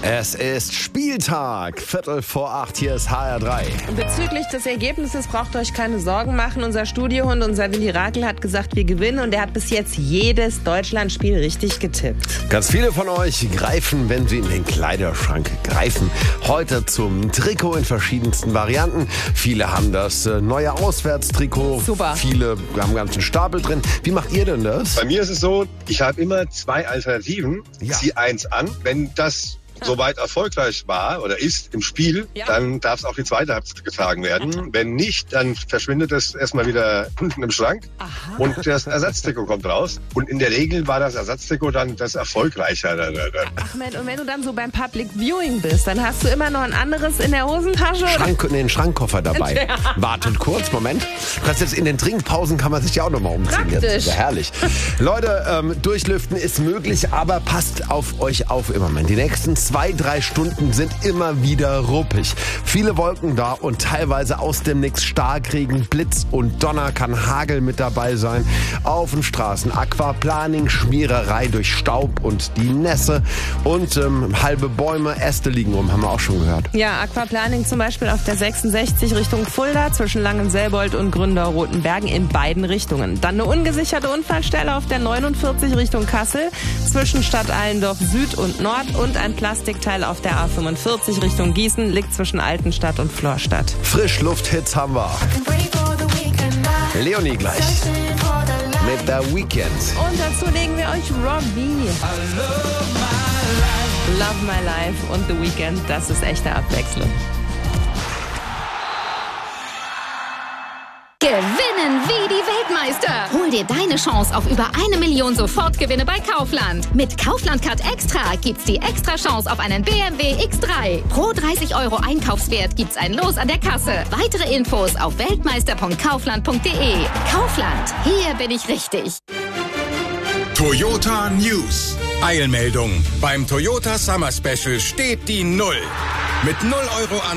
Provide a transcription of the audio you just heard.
Es ist Spieltag, 7:45, hier ist HR3. Bezüglich des Ergebnisses braucht ihr euch keine Sorgen machen. Unser Studiohund, unser Willi Rakel, hat gesagt, wir gewinnen und er hat bis jetzt jedes Deutschlandspiel richtig getippt. Ganz viele von euch greifen, wenn sie in den Kleiderschrank greifen. Heute zum Trikot in verschiedensten Varianten. Viele haben das neue Auswärtstrikot. Super. Viele haben einen ganzen Stapel drin. Wie macht ihr denn das? Bei mir ist es so, ich habe immer 2 Alternativen. Ja. Zieh eins an. Wenn das soweit erfolgreich war oder ist im Spiel, dann darf es auch die zweite Halbzeit getragen werden. Wenn nicht, dann verschwindet es erstmal wieder unten im Schrank. Aha. Und das Ersatztrikot kommt raus. Und in der Regel war das Ersatztrikot dann das erfolgreichere. Ahmed, und wenn du dann so beim Public Viewing bist, dann hast du immer noch ein anderes in der Hosentasche? Den Schrankkoffer dabei. Ja. Wartet kurz, Moment. Das jetzt in den Trinkpausen kann man sich ja auch nochmal umziehen. Praktisch. Jetzt. Ja, herrlich. Leute, durchlüften ist möglich, aber passt auf euch auf im Moment. Die nächsten 2-3 Stunden sind immer wieder ruppig. Viele Wolken da und teilweise aus dem Nix Starkregen, Blitz und Donner, kann Hagel mit dabei sein. Auf den Straßen Aquaplaning, Schmiererei durch Staub und die Nässe und halbe Bäume, Äste liegen rum, haben wir auch schon gehört. Ja, Aquaplaning zum Beispiel auf der 66 Richtung Fulda zwischen Langenselbold und Gründau-Rotenbergen in beiden Richtungen. Dann eine ungesicherte Unfallstelle auf der 49 Richtung Kassel zwischen Stadt Allendorf Süd und Nord und ein Plastikteil auf der A45 Richtung Gießen liegt zwischen Altenstadt und Florstadt. Frischluft-Hits haben wir. Leonie gleich mit The Weekend. Und dazu legen wir euch Robbie. Love My Life und The Weekend, das ist echte Abwechslung. Gewinnen wie die Weltmeister. Hol dir deine Chance auf über 1 Million Sofortgewinne bei Kaufland. Mit Kaufland Card Extra gibt's die extra Chance auf einen BMW X3. Pro 30 € Einkaufswert gibt's ein Los an der Kasse. Weitere Infos auf weltmeister.kaufland.de. Kaufland, hier bin ich richtig. Toyota News. Eilmeldung. Beim Toyota Summer Special steht die 0. Mit 0 € an